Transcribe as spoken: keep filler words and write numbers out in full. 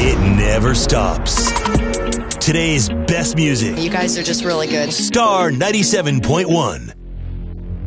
It never stops. Today's best music. You guys are just really good. Star ninety-seven point one.